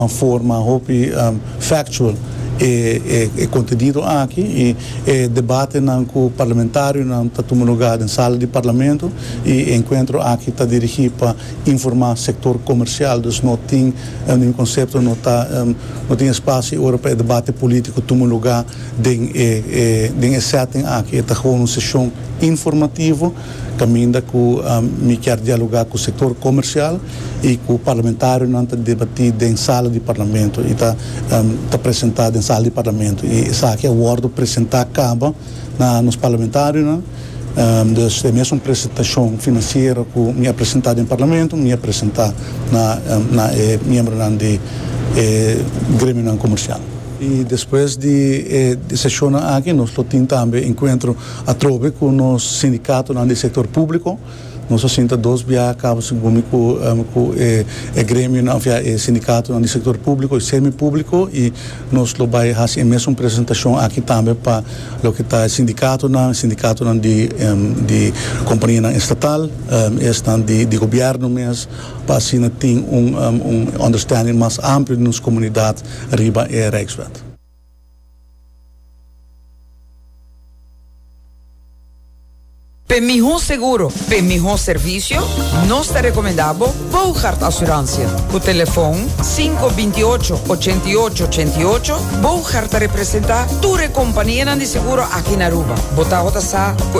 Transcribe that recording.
uma forma factual e conteúdo aqui e debate com o parlamentário não está tomando lugar na sala de parlamento e encontro aqui está dirigido para informar o setor comercial, então não tem um conceito, não tem espaço para debate político tomando lugar em setting aqui, está com uma sessão informativa caminha com me quer dialogar com o setor comercial e com o parlamentário não está debatido em sala de parlamento e está apresentado em sala de parlamento e isso aqui é o ordem apresentar acaba nos parlamentários então é mesmo uma apresentação financeira que me apresentada em parlamento me apresentar na membro de grêmio comercial. E depois de sessão aqui, nós temos também encontro a trove com o sindicato no setor público. Nós temos dois acabamos com o grêmio, o sindicato no setor público e semipúblico e nós vamos fazer a mesma apresentação aqui também para o que está sindicato de companhia estatal, de governo mesmo, para assim ter understanding mais amplo nas comunidades arriba e Rijkswet. Per mejor seguro, per mejor servicio, nos te recomendamos Bouchard Assurância. O telefone 528-8888, Bouchard te representa tu companhia de seguro aqui na Aruba. Bota sa com